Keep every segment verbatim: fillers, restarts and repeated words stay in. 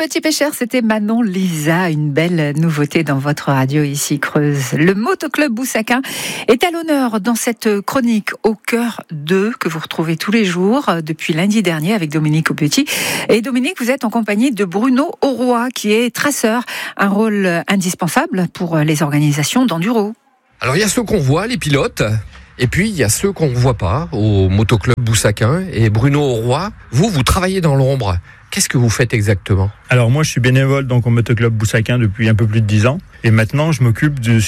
Petit Pêcheur, c'était Manon Lisa, une belle nouveauté dans votre radio ici Creuse. Le Motoclub Boussaquin est à l'honneur dans cette chronique Au cœur d'eux que vous retrouvez tous les jours depuis lundi dernier avec Dominique Aupetit. Et Dominique, vous êtes en compagnie de Bruno Auroy qui est traceur, un rôle indispensable pour les organisations d'enduro. Alors il y a ceux qu'on voit, les pilotes, et puis il y a ceux qu'on ne voit pas au Motoclub Boussaquin. Et Bruno Auroy, vous, vous travaillez dans l'ombre. Qu'est-ce que vous faites exactement ? Alors moi je suis bénévole donc au Motoclub Boussaquin depuis un peu plus de dix ans. Et maintenant je m'occupe de,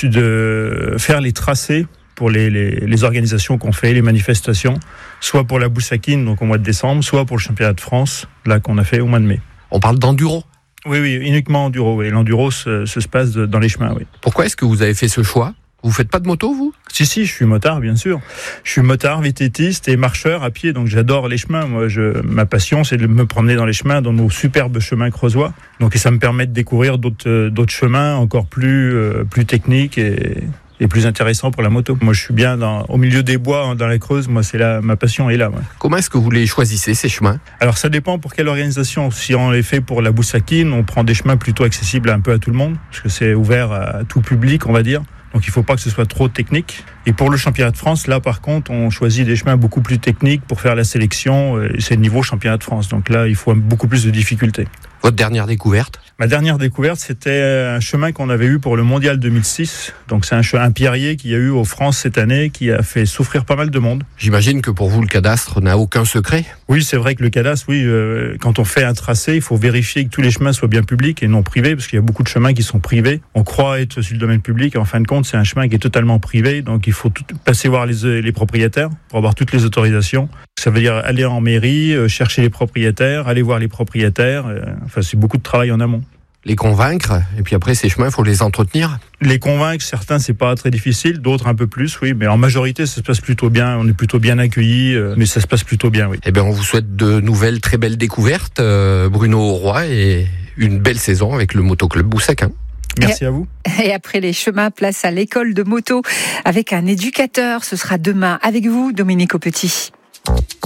de faire les tracés pour les, les, les organisations qu'on fait, les manifestations, soit pour la Boussaquine donc au mois de décembre, soit pour le championnat de France, là qu'on a fait au mois de mai. On parle d'enduro ? Oui, oui, uniquement enduro. Oui. L'enduro se, se passe dans les chemins, oui. Pourquoi est-ce que vous avez fait ce choix ? Vous faites pas de moto, vous ? Si, si, je suis motard, bien sûr. Je suis motard, vététiste et marcheur à pied, donc j'adore les chemins. Moi, je, ma passion, c'est de me promener dans les chemins, dans nos superbes chemins creusois. Donc, et ça me permet de découvrir d'autres, d'autres chemins encore plus, euh, plus techniques et, et plus intéressants pour la moto. Moi, je suis bien dans, au milieu des bois, dans la Creuse. Moi, c'est là, ma passion est là. Ouais. Comment est-ce que vous les choisissez, ces chemins ? Alors, ça dépend pour quelle organisation. Si on les fait pour la Boussaquine, on prend des chemins plutôt accessibles un peu à tout le monde, parce que c'est ouvert à tout public, on va dire. Donc il ne faut pas que ce soit trop technique. Et pour le championnat de France, là par contre, on choisit des chemins beaucoup plus techniques pour faire la sélection. Et c'est le niveau championnat de France. Donc là, il faut beaucoup plus de difficultés. Votre dernière découverte ? Ma dernière découverte, c'était un chemin qu'on avait eu pour le Mondial deux mille six. Donc c'est un, chemin, un pierrier qu'il y a eu aux France cette année qui a fait souffrir pas mal de monde. J'imagine que pour vous, le cadastre n'a aucun secret ? Oui, c'est vrai que le cadastre, oui, euh, quand on fait un tracé, il faut vérifier que tous les chemins soient bien publics et non privés, parce qu'il y a beaucoup de chemins qui sont privés. On croit être sur le domaine public et en fin de compte, c'est un chemin qui est totalement privé. Donc il faut tout, passer voir les, les propriétaires pour avoir toutes les autorisations. Ça veut dire aller en mairie, euh, chercher les propriétaires, aller voir les propriétaires. Euh, enfin, c'est beaucoup de travail en amont. Les convaincre, et puis après ces chemins, il faut les entretenir. Les convaincre, certains c'est pas très difficile, d'autres un peu plus, oui, mais en majorité ça se passe plutôt bien, on est plutôt bien accueillis, euh, mais ça se passe plutôt bien, oui. Eh bien on vous souhaite de nouvelles très belles découvertes, euh, Bruno Auroy, et une belle saison avec le Motoclub Boussaquin. Merci à vous. Et après les chemins, place à l'école de moto avec un éducateur, ce sera demain avec vous, Dominique Aupetit.